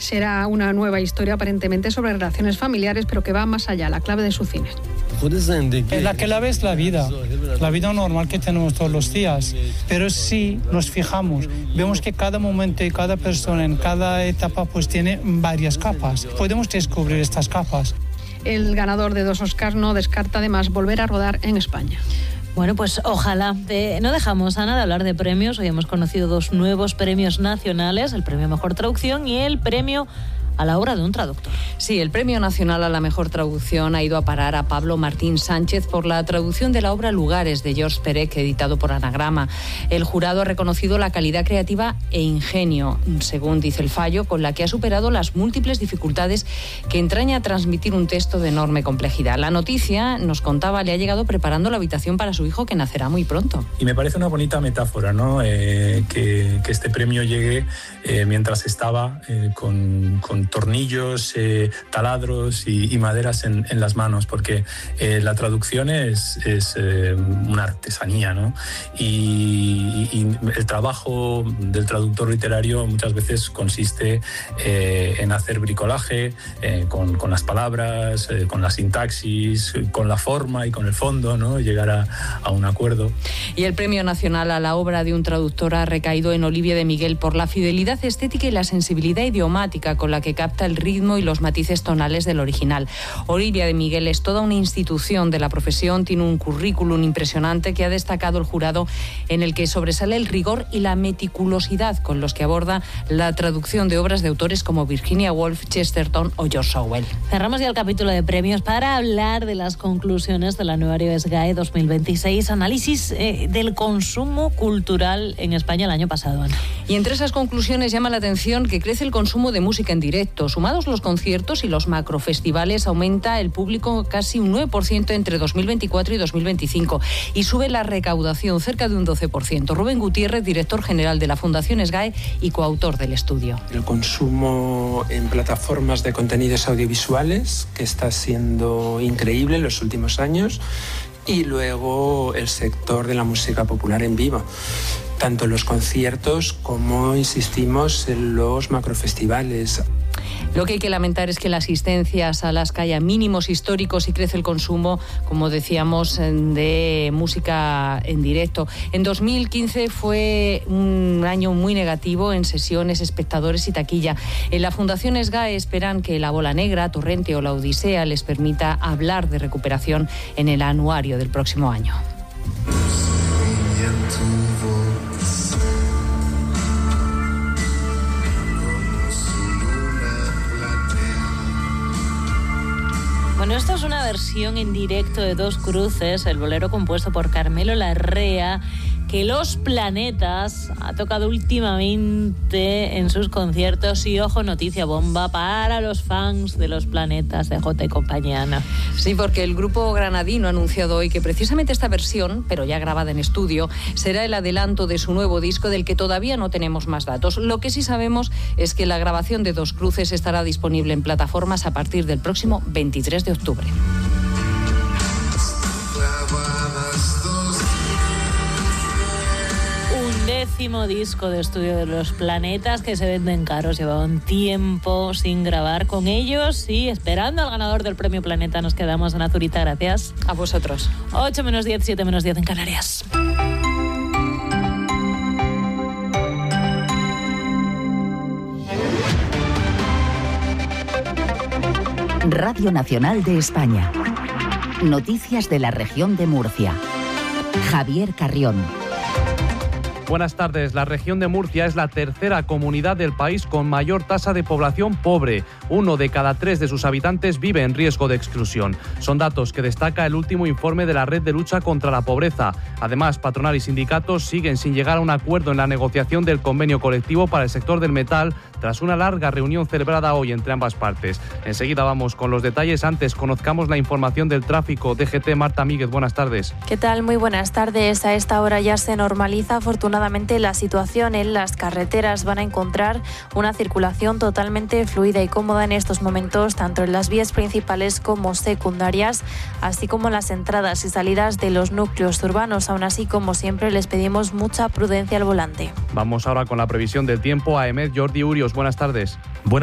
Será una nueva historia aparentemente sobre relaciones familiares, pero que va más allá, la clave de su cine. La clave es la vida normal que tenemos todos los días, pero si nos fijamos, vemos que cada momento y cada persona en cada etapa pues tiene varias capas. Podemos descubrir estas capas. El ganador de 2 Oscars no descarta además volver a rodar en España. Bueno, pues ojalá. No dejamos, Ana, de hablar de premios. Hoy hemos conocido 2 nuevos premios nacionales, el premio Mejor Traducción y el premio a la obra de un traductor. Sí, el Premio Nacional a la Mejor Traducción ha ido a parar a Pablo Martín Sánchez por la traducción de la obra Lugares de George Perec, editado por Anagrama. El jurado ha reconocido la calidad creativa e ingenio, según dice el fallo, con la que ha superado las múltiples dificultades que entraña transmitir un texto de enorme complejidad. La noticia, nos contaba, le ha llegado preparando la habitación para su hijo, que nacerá muy pronto. Y me parece una bonita metáfora, ¿no? Que este premio llegue mientras estaba con tornillos, taladros y maderas en las manos, porque la traducción es una artesanía, ¿no? Y el trabajo del traductor literario muchas veces consiste en hacer bricolaje con las palabras, con la sintaxis, con la forma y con el fondo, ¿no? Llegar a un acuerdo. Y el Premio Nacional a la obra de un traductor ha recaído en Olivia de Miguel por la fidelidad estética y la sensibilidad idiomática con la que capta el ritmo y los matices tonales del original. Olivia de Miguel es toda una institución de la profesión, tiene un currículum impresionante que ha destacado el jurado, en el que sobresale el rigor y la meticulosidad con los que aborda la traducción de obras de autores como Virginia Woolf, Chesterton o George Orwell. Cerramos ya el capítulo de premios para hablar de las conclusiones del anuario SGAE 2026, análisis del consumo cultural en España el año pasado, Ana. Y entre esas conclusiones llama la atención que crece el consumo de música en directo. Sumados los conciertos y los macrofestivales, aumenta el público casi un 9% entre 2024 y 2025 y sube la recaudación cerca de un 12%. Rubén Gutiérrez, director general de la Fundación SGAE y coautor del estudio. El consumo en plataformas de contenidos audiovisuales, que está siendo increíble en los últimos años, y luego el sector de la música popular en vivo, tanto en los conciertos como, insistimos, en los macrofestivales. Lo que hay que lamentar es que la asistencia a salas cae a mínimos históricos y crece el consumo, como decíamos, de música en directo. En 2015 fue un año muy negativo en sesiones, espectadores y taquilla. En la Fundación SGAE esperan que La Bola Negra, Torrente o La Odisea les permita hablar de recuperación en el anuario del próximo año. Bueno, esta es una versión en directo de Dos Cruces, el bolero compuesto por Carmelo Larrea, que Los Planetas ha tocado últimamente en sus conciertos. Y ojo, noticia bomba para los fans de Los Planetas de Jota y compañía, Ana. Sí, porque el grupo granadino ha anunciado hoy que precisamente esta versión, pero ya grabada en estudio, será el adelanto de su nuevo disco, del que todavía no tenemos más datos. Lo que sí sabemos es que la grabación de Dos Cruces estará disponible en plataformas a partir del próximo 23 de octubre. Décimo disco de estudio de Los Planetas, que se venden caros. Llevaban tiempo sin grabar con ellos y esperando al ganador del Premio Planeta. Nos quedamos, Ana Zurita, gracias. A vosotros. 8 menos 10, 7 menos 10 en Canarias. Radio Nacional de España. Noticias de la región de Murcia. Javier Carrión. Buenas tardes. La región de Murcia es la tercera comunidad del país con mayor tasa de población pobre. 1 de cada 3 de sus habitantes vive en riesgo de exclusión. Son datos que destaca el último informe de la Red de Lucha contra la Pobreza. Además, patronal y sindicatos siguen sin llegar a un acuerdo en la negociación del convenio colectivo para el sector del metal, tras una larga reunión celebrada hoy entre ambas partes. Enseguida vamos con los detalles. Antes, conozcamos la información del tráfico. DGT, Marta Míguez, buenas tardes. ¿Qué tal? Muy buenas tardes. A esta hora ya se normaliza afortunadamente la situación en las carreteras. Van a encontrar una circulación totalmente fluida y cómoda en estos momentos, tanto en las vías principales como secundarias, así como las entradas y salidas de los núcleos urbanos. Aún así, como siempre, les pedimos mucha prudencia al volante. Vamos ahora con la previsión del tiempo. A EMET, Jordi Urios, buenas tardes.